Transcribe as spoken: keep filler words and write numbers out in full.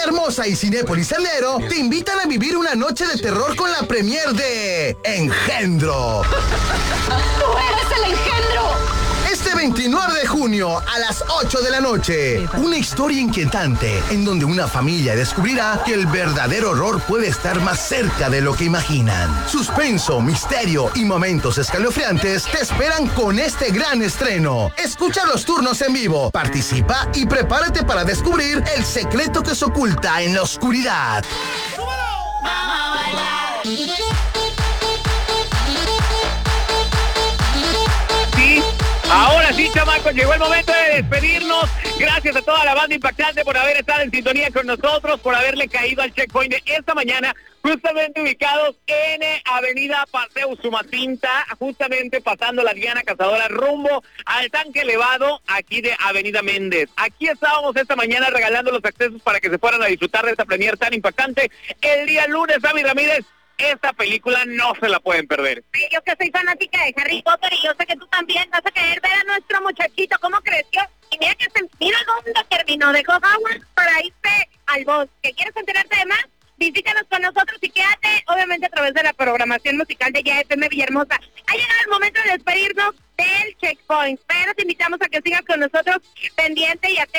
Villahermosa y Cinépolis Sendero te invitan a vivir una noche de terror con la premier de Engendro. ¡Tú eres el engendro! Este veintinueve de junio a las ocho de la noche, una historia inquietante en donde una familia descubrirá que el verdadero horror puede estar más cerca de lo que imaginan. Suspenso, misterio y momentos escalofriantes te esperan con este gran estreno. Escucha los turnos en vivo, participa y prepárate para descubrir el secreto que se oculta en la oscuridad. Vamos a bailar. Sí, ahora sí, chamacos, llegó el momento de despedirnos. Gracias a toda la banda impactante por haber estado en sintonía con nosotros, por haberle caído al checkpoint de esta mañana, justamente ubicados en Avenida Paseo Usumacinta, justamente pasando la Diana Cazadora rumbo al tanque elevado aquí de Avenida Méndez. Aquí estábamos esta mañana regalando los accesos para que se fueran a disfrutar de esta premier tan impactante. El día lunes, Sammy Ramírez, esta película no se la pueden perder. Sí, yo que soy fanática de Harry Potter y yo sé que tú también vas a querer ver a nuestro muchachito cómo creció. Y mira que se mira dónde terminó, dejó Hogwarts para irse al bosque. ¿Quieres enterarte de más? Visítanos con nosotros y quédate, obviamente, a través de la programación musical de Ya F M Villahermosa. Ha llegado el momento de despedirnos del checkpoint, pero te invitamos a que sigas con nosotros pendiente y atento